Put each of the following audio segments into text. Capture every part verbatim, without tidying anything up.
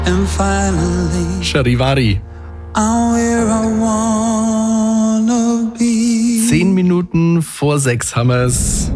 And finally, Charivari. I'm where I wanna be. Zehn Minuten vor sechs haben wir's.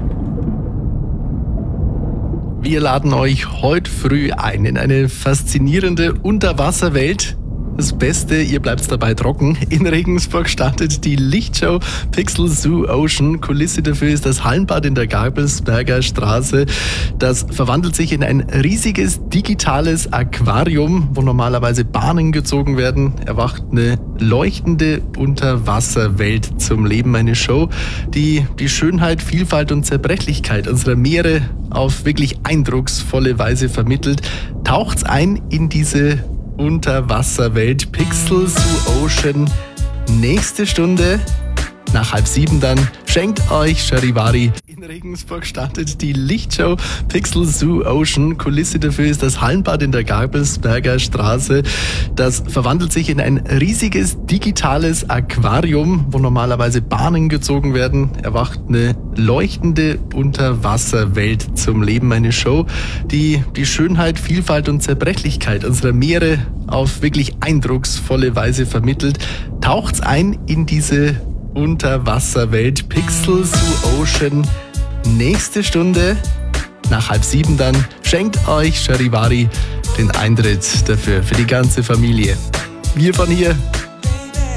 Wir laden euch heute früh ein in eine faszinierende Unterwasserwelt. Das Beste, ihr bleibt dabei trocken. In Regensburg startet die Lichtshow Pixel Zoo Ocean. Kulisse dafür ist das Hallenbad in der Gabelsberger Straße. Das verwandelt sich in ein riesiges digitales Aquarium, wo normalerweise Bahnen gezogen werden. Erwacht eine leuchtende Unterwasserwelt zum Leben. Eine Show, die die Schönheit, Vielfalt und Zerbrechlichkeit unserer Meere auf wirklich eindrucksvolle Weise vermittelt. Taucht's ein in diese Unterwasserwelt Pixel Zoo Ocean. Nächste Stunde nach halb sieben dann schenkt euch Charivari. In Regensburg startet die Lichtshow Pixel Zoo Ocean. Kulisse dafür ist das Hallenbad in der Gabelsberger Straße. Das verwandelt sich in ein riesiges digitales Aquarium, wo normalerweise Bahnen gezogen werden. Erwacht eine leuchtende Unterwasserwelt zum Leben. Eine Show, die die Schönheit, Vielfalt und Zerbrechlichkeit unserer Meere auf wirklich eindrucksvolle Weise vermittelt. Taucht's ein in diese Unterwasserwelt Pixel Zoo Ocean. Nächste Stunde nach halb sieben dann schenkt euch Charivari den Eintritt dafür für die ganze Familie. Wir von hier